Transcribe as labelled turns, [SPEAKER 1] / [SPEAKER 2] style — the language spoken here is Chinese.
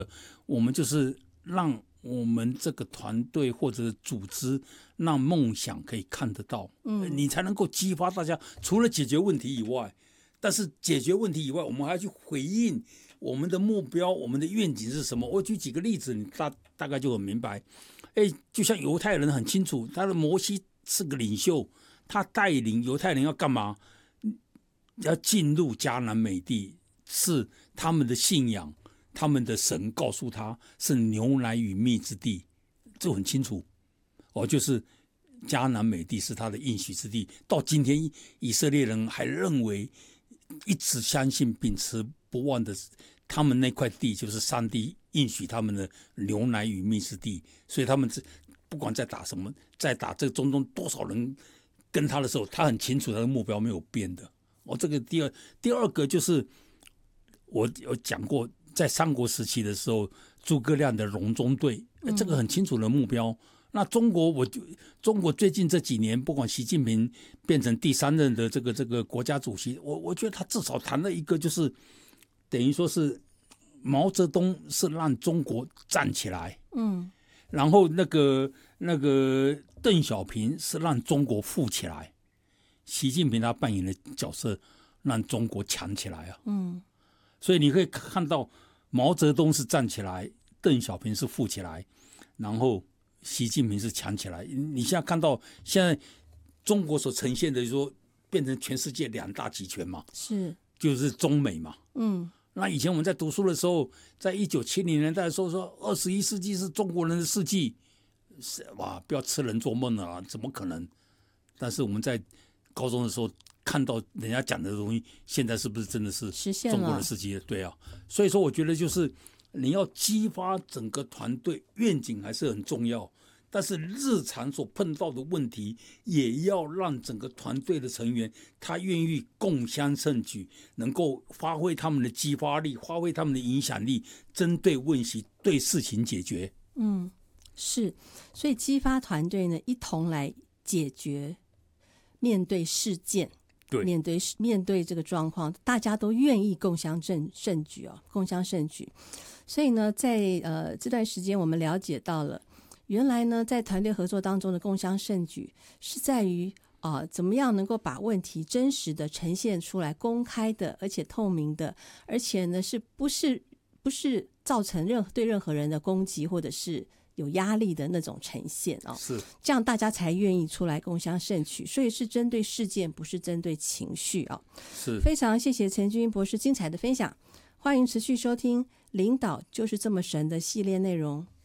[SPEAKER 1] 我们就是让我们这个团队或者组织让梦想可以看得到，你才能够激发大家。除了解决问题以外，但是解决问题以外，我们还要去回应我们的目标，我们的愿景是什么。我举几个例子，你大概就很明白。就像犹太人很清楚，他的摩西是个领袖，他带领犹太人要干嘛？要进入迦南美地，是他们的信仰。他们的神告诉他是牛奶与蜜之地，这很清楚。就是迦南美地是他的应许之地。到今天，以色列人还认为，一直相信、秉持不忘的，他们那块地就是上帝应许他们的牛奶与蜜之地。所以他们不管在打什么，在打这个中东多少人跟他的时候，他很清楚他的目标没有变的。这个第二个就是我有讲过。在三国时期的时候，诸葛亮的隆中对，这个很清楚的目标。那中国最近这几年，不管习近平变成第3任的这个国家主席，我觉得他至少谈了一个，就是等于说是毛泽东是让中国站起来，然后那个邓小平是让中国富起来，习近平他扮演的角色让中国强起来啊，所以你可以看到毛泽东是站起来，邓小平是富起来，然后习近平是强起来。你现在看到现在中国所呈现的，说变成全世界2大集权嘛，
[SPEAKER 2] 是
[SPEAKER 1] 就是中美嘛。那以前我们在读书的时候，在1970年代的时候说21世纪是中国人的世纪，哇，不要痴人做梦了，怎么可能？但是我们在高中的时候看到人家讲的东西，现在是不是真的是中国的世纪？对啊，所以说我觉得就是你要激发整个团队，愿景还是很重要，但是日常所碰到的问题也要让整个团队的成员他愿意共襄盛举，能够发挥他们的激发力，发挥他们的影响力，针对问题对事情解决。
[SPEAKER 2] 是，所以激发团队呢，一同来解决面对事件。
[SPEAKER 1] 对，
[SPEAKER 2] 面对这个状况，大家都愿意共襄盛举共襄盛举。所以呢，在这段时间，我们了解到了，原来呢，在团队合作当中的共襄盛举，是在于怎么样能够把问题真实的呈现出来，公开的，而且透明的，而且呢，不是造成对任何人的攻击或者是有压力的那种呈现
[SPEAKER 1] 是
[SPEAKER 2] 这样大家才愿意出来共襄盛举，所以是针对事件，不是针对情绪
[SPEAKER 1] 是
[SPEAKER 2] 非常谢谢陈君博士精彩的分享，欢迎持续收听《领导就是这么神》的系列内容。